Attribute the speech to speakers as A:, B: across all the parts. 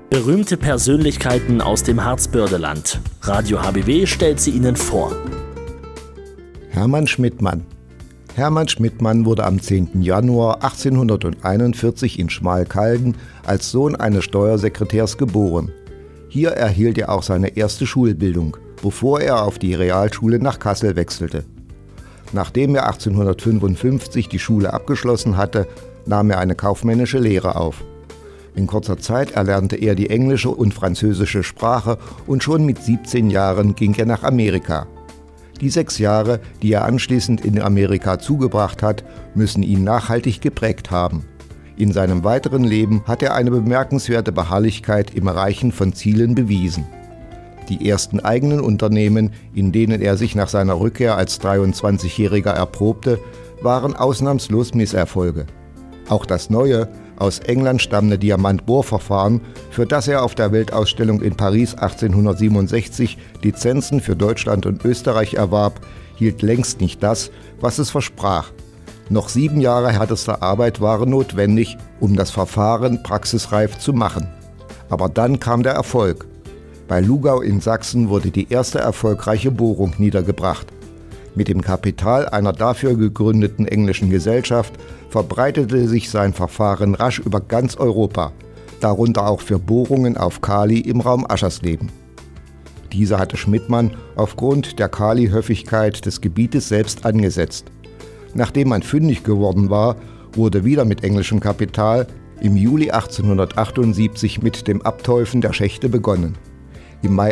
A: Berühmte Persönlichkeiten aus dem Harzbördeland. Radio HBW stellt sie Ihnen vor.
B: Hermann Schmidtmann. Hermann Schmidtmann wurde am 10. Januar 1841 in Schmalkalden als Sohn eines Steuersekretärs geboren. Hier erhielt er auch seine erste Schulbildung, bevor er auf die Realschule nach Kassel wechselte. Nachdem er 1855 die Schule abgeschlossen hatte, nahm er eine kaufmännische Lehre auf. In kurzer Zeit erlernte er die englische und französische Sprache und schon mit 17 Jahren ging er nach Amerika. Die 6 Jahre, die er anschließend in Amerika zugebracht hat, müssen ihn nachhaltig geprägt haben. In seinem weiteren Leben hat er eine bemerkenswerte Beharrlichkeit im Erreichen von Zielen bewiesen. Die ersten eigenen Unternehmen, in denen er sich nach seiner Rückkehr als 23-Jähriger erprobte, waren ausnahmslos Misserfolge. Auch das neue, aus England stammende Diamant-Bohrverfahren, für das er auf der Weltausstellung in Paris 1867 Lizenzen für Deutschland und Österreich erwarb, hielt längst nicht das, was es versprach. Noch 7 Jahre härtester Arbeit waren notwendig, um das Verfahren praxisreif zu machen. Aber dann kam der Erfolg. Bei Lugau in Sachsen wurde die erste erfolgreiche Bohrung niedergebracht. Mit dem Kapital einer dafür gegründeten englischen Gesellschaft verbreitete sich sein Verfahren rasch über ganz Europa, darunter auch für Bohrungen auf Kali im Raum Aschersleben. Diese hatte Schmidtmann aufgrund der Kali-Höfigkeit des Gebietes selbst angesetzt. Nachdem man fündig geworden war, wurde wieder mit englischem Kapital im Juli 1878 mit dem Abteufen der Schächte begonnen. Im Mai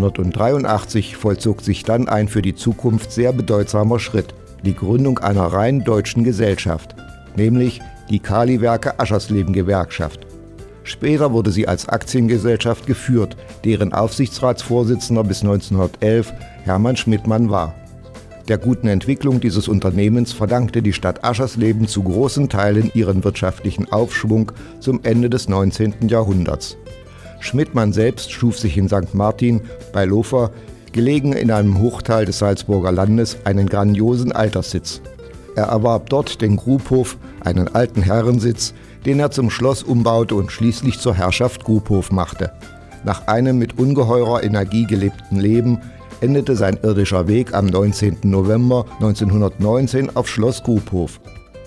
B: 1883 vollzog sich dann ein für die Zukunft sehr bedeutsamer Schritt, die Gründung einer rein deutschen Gesellschaft, nämlich die Kaliwerke Aschersleben Gewerkschaft. Später wurde sie als Aktiengesellschaft geführt, deren Aufsichtsratsvorsitzender bis 1911 Hermann Schmidtmann war. Der guten Entwicklung dieses Unternehmens verdankte die Stadt Aschersleben zu großen Teilen ihren wirtschaftlichen Aufschwung zum Ende des 19. Jahrhunderts. Schmidtmann selbst schuf sich in St. Martin bei Lofer, gelegen in einem Hochtal des Salzburger Landes, einen grandiosen Alterssitz. Er erwarb dort den Grubhof, einen alten Herrensitz, den er zum Schloss umbaute und schließlich zur Herrschaft Grubhof machte. Nach einem mit ungeheurer Energie gelebten Leben endete sein irdischer Weg am 19. November 1919 auf Schloss Grubhof.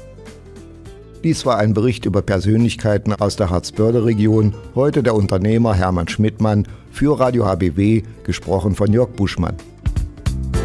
B: Dies war ein Bericht über Persönlichkeiten aus der Harzbörde-Region, heute der Unternehmer Hermann Schmidtmann, für Radio HBW, gesprochen von Jörg Buschmann.